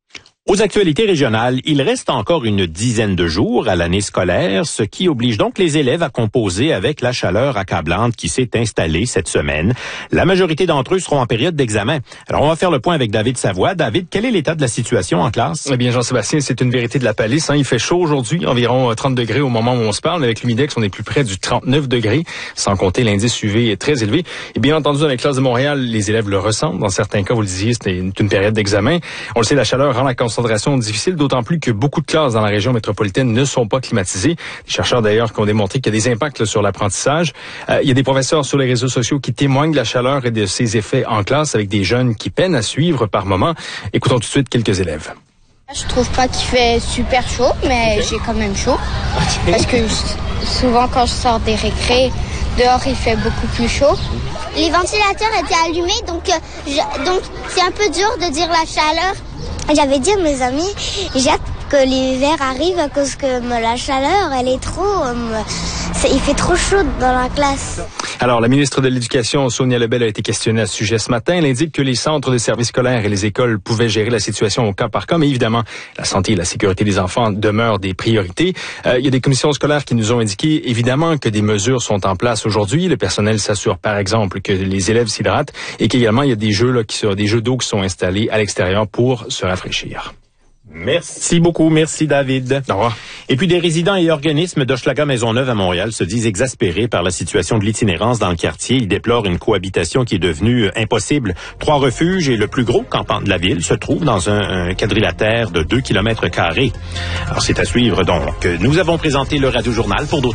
Aux actualités régionales, il reste encore une dizaine de jours à l'année scolaire, ce qui oblige donc les élèves à composer avec la chaleur accablante qui s'est installée cette semaine. La majorité d'entre eux seront en période d'examen. Alors, on va faire le point avec David Savoie. David, quel est l'état de la situation en classe? Eh bien, Jean-Sébastien, c'est une vérité de la palisse. Il fait chaud aujourd'hui, environ 30 degrés au moment où on se parle. Avec l'humidex, on est plus près du 39 degrés, sans compter l'indice UV est très élevé. Et bien entendu, dans les classes de Montréal, les élèves le ressentent. Dans certains cas, vous le disiez, c'est une période d'examen. On le sait, la chaleur rend la concentration difficile, d'autant plus que beaucoup de classes dans la région métropolitaine ne sont pas climatisées. Des chercheurs d'ailleurs qui ont démontré qu'il y a des impacts sur l'apprentissage. Il y a des professeurs sur les réseaux sociaux qui témoignent de la chaleur et de ses effets en classe avec des jeunes qui peinent à suivre par moment. Écoutons tout de suite quelques élèves. Je trouve pas qu'il fait super chaud, mais j'ai quand même chaud. Parce que souvent quand je sors des récrés, dehors il fait beaucoup plus chaud. Les ventilateurs étaient allumés, donc c'est un peu dur de dire la chaleur. J'avais dit à mes amis, j'ai hâte que l'hiver arrive à cause que la chaleur, elle est trop... il fait trop chaud dans la classe. Alors, la ministre de l'Éducation, Sonia Lebel, a été questionnée à ce sujet ce matin. Elle indique que les centres de services scolaires et les écoles pouvaient gérer la situation au cas par cas, mais évidemment, la santé et la sécurité des enfants demeurent des priorités. Il y a des commissions scolaires qui nous ont indiqué, évidemment, que des mesures sont en place aujourd'hui. Le personnel s'assure, par exemple, que les élèves s'hydratent et qu'également, il y a des jeux des jeux d'eau qui sont installés à l'extérieur pour se rafraîchir. Merci beaucoup. Merci, David. Au revoir. Et puis, des résidents et organismes d'Hochelaga Maisonneuve à Montréal se disent exaspérés par la situation de l'itinérance dans le quartier. Ils déplorent une cohabitation qui est devenue impossible. 3 refuges et le plus gros campement de la ville se trouvent dans un quadrilatère de 2 km². Alors, c'est à suivre donc. Nous avons présenté le Radio Journal pour d'autres